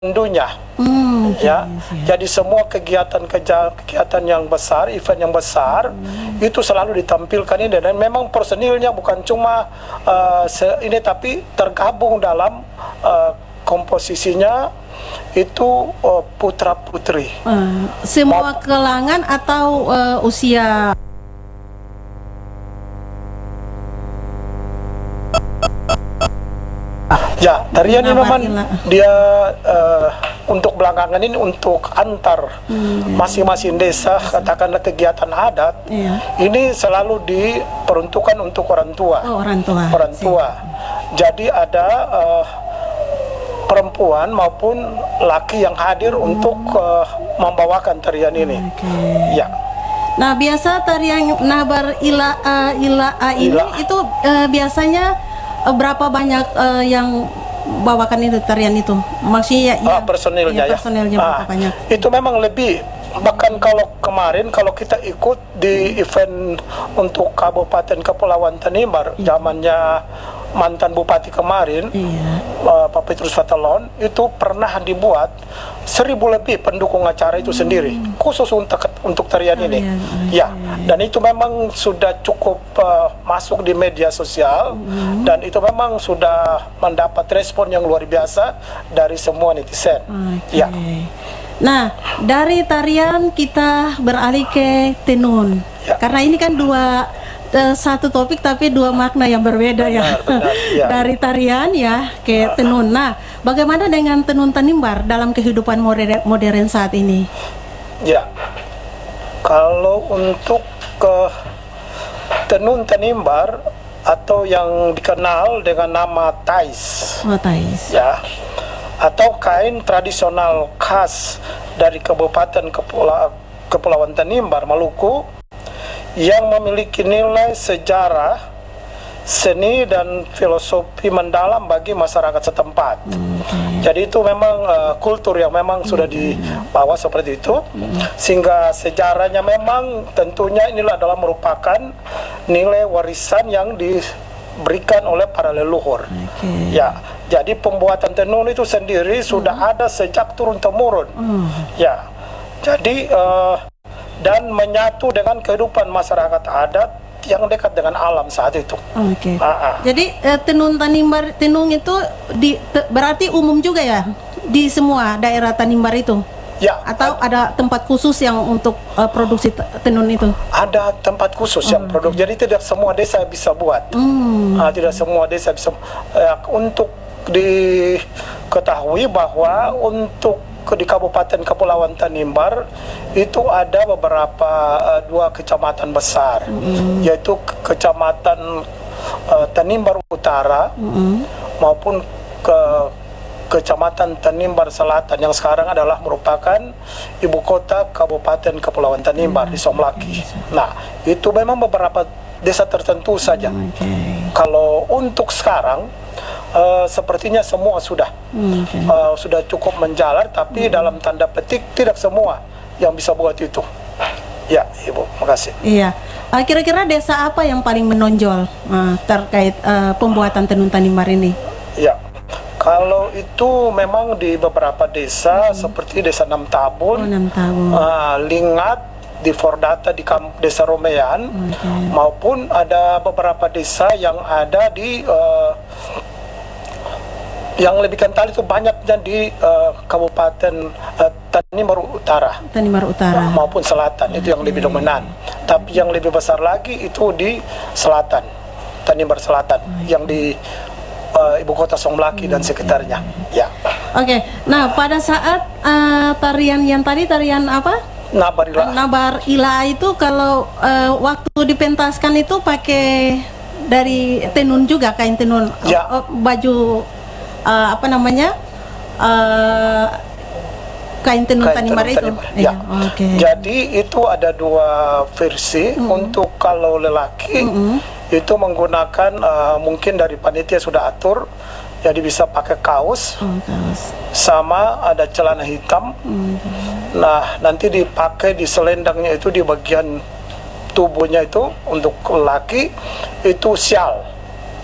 dunia. Ya, jadi semua kegiatan yang besar, event yang besar itu selalu ditampilkan ini, dan memang personilnya bukan cuma ini, tapi tergabung dalam komposisinya itu putra putri. Semua kalangan atau usia? Ya, tarian ini memang dia untuk belakangan ini untuk antar masing-masing desa, katakanlah kegiatan adat, ini selalu diperuntukkan untuk orang tua. Orang tua. Jadi ada perempuan maupun laki yang hadir untuk membawakan tarian ini. Ya. Nah, biasa tarian Nabar Ila'a ini itu biasanya berapa banyak yang bawakan itu tarian itu? Maksudnya personilnya berapa banyak? Itu memang lebih, bahkan kalau kemarin kalau kita ikut di event untuk Kabupaten Kepulauan Tanimbar, zamannya mantan bupati kemarin, Pak Petrus Fatalon, itu pernah dibuat 1000 lebih pendukung acara itu sendiri, khusus untuk tarian ini. Dan itu memang sudah cukup masuk di media sosial, dan itu memang sudah mendapat respon yang luar biasa dari semua netizen. Nah, dari tarian kita beralih ke tenun, karena ini kan satu topik tapi dua makna yang berbeda. Benar, dari tarian ke tenun. Nah, bagaimana dengan tenun Tanimbar dalam kehidupan modern saat ini? Ya, kalau untuk tenun Tanimbar atau yang dikenal dengan nama tais, ya, atau kain tradisional khas dari Kabupaten Kepulauan Tanimbar, Maluku, yang memiliki nilai sejarah, seni, dan filosofi mendalam bagi masyarakat setempat. Jadi itu memang kultur yang memang sudah dibawa seperti itu, sehingga sejarahnya memang tentunya inilah adalah merupakan nilai warisan yang diberikan oleh para leluhur. Ya, jadi pembuatan tenun itu sendiri sudah ada sejak turun-temurun. Ya, jadi dan menyatu dengan kehidupan masyarakat adat yang dekat dengan alam saat itu. Jadi tenun Tanimbar, tenun itu berarti umum juga ya di semua daerah Tanimbar itu? Ya. Atau ada tempat khusus yang untuk produksi tenun itu? Ada tempat khusus yang produksi. Jadi tidak semua desa bisa buat. Tidak semua desa bisa. Untuk diketahui bahwa untuk di Kabupaten Kepulauan Tanimbar itu ada beberapa 2 kecamatan besar, yaitu Kecamatan Tanimbar Utara maupun Kecamatan Tanimbar Selatan, yang sekarang adalah merupakan ibu kota Kabupaten Kepulauan Tanimbar di Somlaki. Nah, itu memang beberapa desa tertentu saja. Kalau untuk sekarang sepertinya semua sudah cukup menjalar, tapi dalam tanda petik tidak semua yang bisa buat itu. Ya, Ibu, makasih. Iya. Kira-kira desa apa yang paling menonjol terkait pembuatan tenun Tanimbar ini? Ya, kalau itu memang di beberapa desa seperti Desa Namtabun, Lingat, di Fordata, di Desa Romean, maupun ada beberapa desa yang ada di yang lebih kental itu banyaknya di Kabupaten Tanimbar Utara, maupun Selatan, itu yang lebih dominan. Tapi yang lebih besar lagi itu di Selatan, Tanimbar Selatan, yang di ibu kota Somlaki dan sekitarnya. Ya. Nah, pada saat tarian yang tadi, tarian apa? Nabar Ila itu kalau waktu dipentaskan itu pakai dari tenun juga, kain tenun, baju kain tenun Tanimbar itu. Jadi itu ada 2 versi. Untuk kalau lelaki itu menggunakan mungkin dari panitia sudah atur, jadi bisa pakai kaos, sama ada celana hitam. Nah, nanti dipakai di selendangnya itu di bagian tubuhnya itu untuk lelaki itu syal.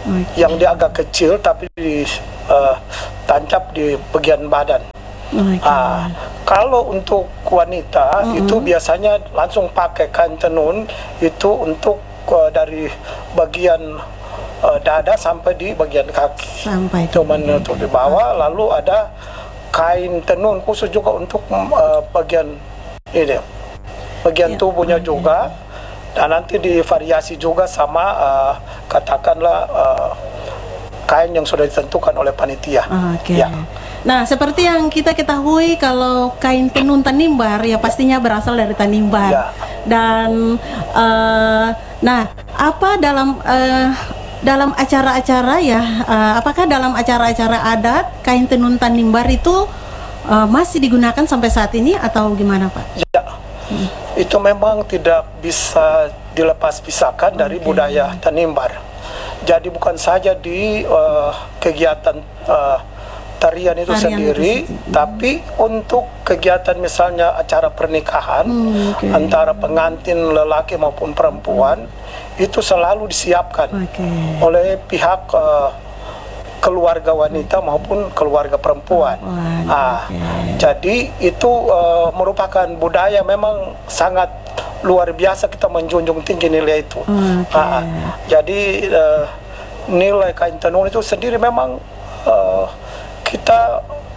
yang dia agak kecil tapi tancap di bagian badan. Kalau untuk wanita itu biasanya langsung pakai kain tenun itu untuk dari bagian dada sampai di bagian kaki, cuman untuk di bawah. Lalu ada kain tenun khusus juga untuk bagian ini, bagian tubuhnya juga, dan nanti divariasi juga sama katakanlah kain yang sudah ditentukan oleh panitia. Ya. Nah, seperti yang kita ketahui kalau kain tenun Tanimbar ya pastinya berasal dari Tanimbar. Ya. Dan nah, apa dalam acara-acara ya, apakah dalam acara-acara adat kain tenun Tanimbar itu masih digunakan sampai saat ini atau gimana, Pak? Ya, itu memang tidak bisa dilepas-pisahkan dari budaya Tanimbar. Jadi bukan saja di kegiatan tarian itu sendiri, tapi untuk kegiatan misalnya acara pernikahan antara pengantin lelaki maupun perempuan itu selalu disiapkan oleh pihak keluarga wanita maupun keluarga perempuan. Jadi itu merupakan budaya memang sangat luar biasa, kita menjunjung tinggi nilai itu. Jadi nilai kain tenun itu sendiri memang kita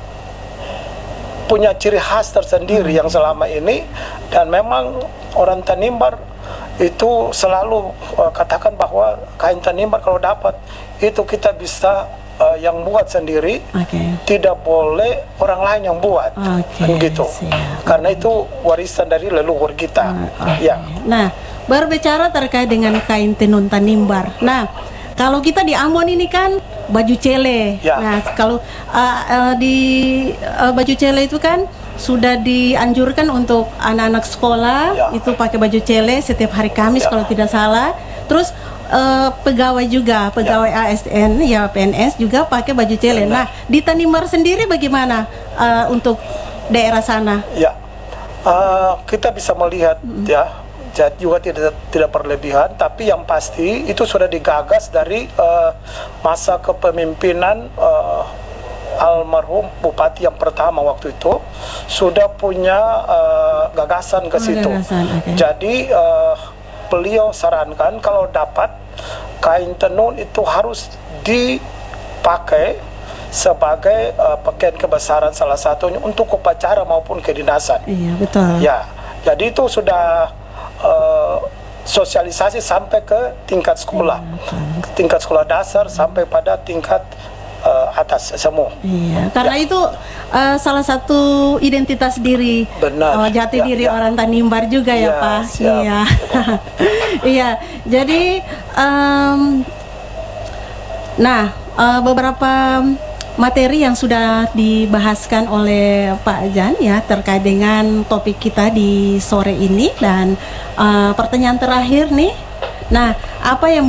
punya ciri khas tersendiri yang selama ini, dan memang orang Tanimbar itu selalu katakan bahwa kain Tanimbar kalau dapat itu kita bisa yang buat sendiri, tidak boleh orang lain yang buat, gitu. Karena itu warisan dari leluhur kita. Ya. Nah, berbicara terkait dengan kain tenun Tanimbar. Nah, kalau kita di Ambon ini kan baju cele. Nah, kalau di baju cele itu kan sudah dianjurkan untuk anak-anak sekolah itu pakai baju cele setiap hari Kamis kalau tidak salah. Terus pegawai juga, pegawai ASN ya PNS juga pakai baju cele. Nah, di Tanimbar sendiri bagaimana untuk daerah sana? Ya, kita bisa melihat juga tidak berlebihan, tapi yang pasti itu sudah digagas dari masa kepemimpinan almarhum bupati yang pertama waktu itu sudah punya gagasan ke situ. Jadi beliau sarankan kalau dapat kain tenun itu harus dipakai sebagai pakaian kebesaran salah satunya untuk upacara maupun kedinasan. Iya, betul. Ya, jadi itu sudah sosialisasi sampai ke tingkat sekolah, tingkat sekolah dasar sampai pada tingkat atas semua. Iya, karena itu salah satu identitas diri, jati diri orang Tanimbar juga ya Pak. Iya, iya. Jadi, nah beberapa materi yang sudah dibahaskan oleh Pak Jan ya terkait dengan topik kita di sore ini, dan pertanyaan terakhir nih. Nah, apa yang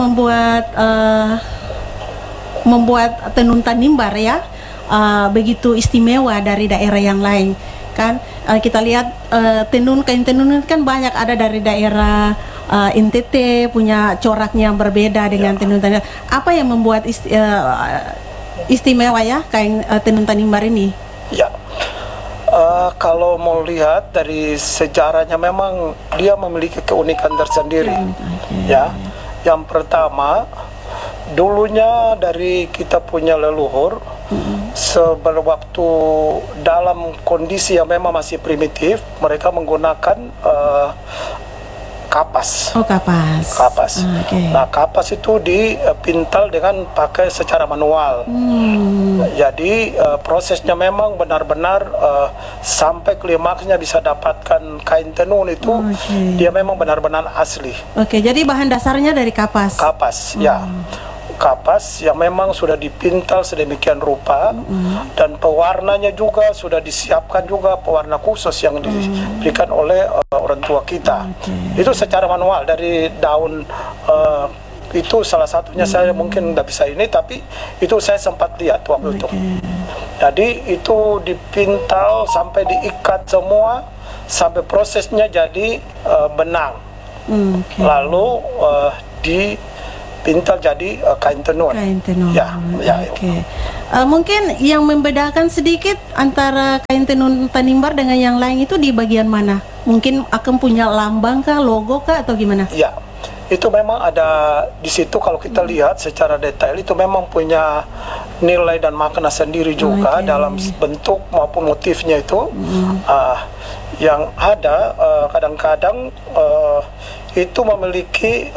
membuat tenun Tanimbar ya begitu istimewa dari daerah yang lain? Kan kita lihat kain tenun kan banyak ada dari daerah NTT punya coraknya yang berbeda dengan tenun Tanimbar. Apa yang membuat istimewa ya kain tenun Tanimbar ini? Ya, kalau mau lihat dari sejarahnya memang dia memiliki keunikan tersendiri. Ya, yang pertama dulunya dari kita punya leluhur sebelum waktu dalam kondisi yang memang masih primitif, mereka menggunakan kapas. Kapas. Nah, kapas itu dipintal dengan pakai secara manual. Jadi prosesnya memang benar-benar sampai klimaksnya bisa dapatkan kain tenun itu dia memang benar-benar asli. Jadi bahan dasarnya dari kapas. Kapas, ya. Kapas yang memang sudah dipintal sedemikian rupa, dan pewarnanya juga sudah disiapkan juga pewarna khusus yang diberikan oleh orang tua kita. Itu secara manual dari daun itu salah satunya. Saya mungkin tidak bisa ini, tapi itu saya sempat lihat waktu itu. Jadi itu dipintal sampai diikat semua sampai prosesnya jadi benang. Lalu dipintal jadi kain tenun. Kain tenun. Ya, ya. Oke. Mungkin yang membedakan sedikit antara kain tenun Tanimbar dengan yang lain itu di bagian mana? Mungkin akan punya lambang kah, logo kah, atau gimana? Ya, itu memang ada di situ. Kalau kita lihat secara detail itu memang punya nilai dan makna sendiri juga dalam bentuk maupun motifnya itu. Yang ada kadang-kadang itu memiliki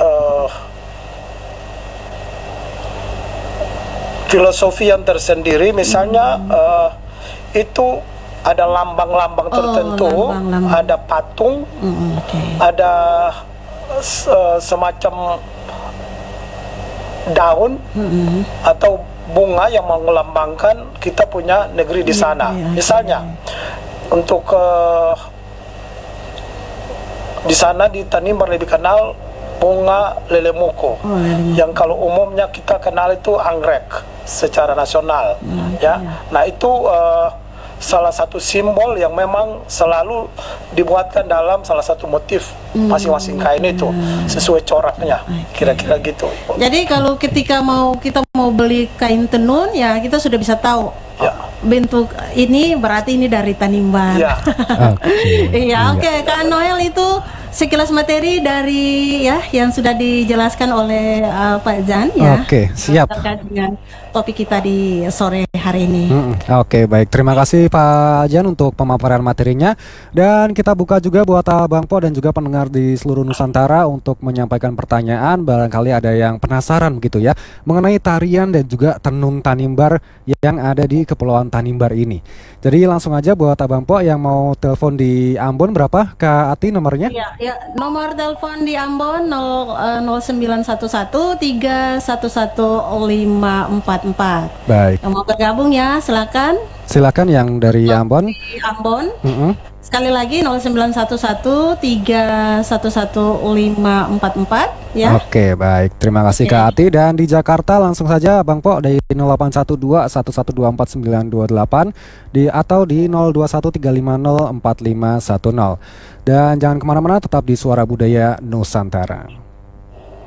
filosofi yang tersendiri. Misalnya itu ada lambang-lambang tertentu, ada patung, ada semacam daun atau bunga yang melambangkan kita punya negeri di sana. Misalnya untuk di sana di Tanimbar lebih kenal bunga lelemoko, yang kalau umumnya kita kenal itu anggrek secara nasional. Nah itu salah satu simbol yang memang selalu dibuatkan dalam salah satu motif masing-masing kain itu sesuai coraknya, kira-kira gitu. Jadi kalau kita mau beli kain tenun, ya kita sudah bisa tahu bentuk ini berarti ini dari Tanimbar. Iya, oke. Kak Noel, itu sekilas materi dari yang sudah dijelaskan oleh Pak Jan Oke, siap. Terkait dengan topik kita di sore hari ini. Oke, baik. Terima kasih Pak Jan untuk pemaparan materinya, dan kita buka juga buat Abang Po dan juga pendengar di seluruh Nusantara untuk menyampaikan pertanyaan. Barangkali ada yang penasaran begitu ya mengenai tarian dan juga tenun Tanimbar yang ada di Kepulauan Tanimbar ini. Jadi langsung aja buat Abang Po yang mau telepon di Ambon, berapa Kak Ati nomornya? Ya, nomor telepon di Ambon 0911 311 544. Baik. Yang mau bergabung ya, silakan. Silakan yang dari Ambon. Di Ambon. Sekali lagi 0911 311 544 ya. Oke, baik. Terima kasih Kak Ati. Dan di Jakarta langsung saja Bang Po dari 0812 1124 928 atau di 021 350 4510. Dan jangan kemana-mana, tetap di Suara Budaya Nusantara.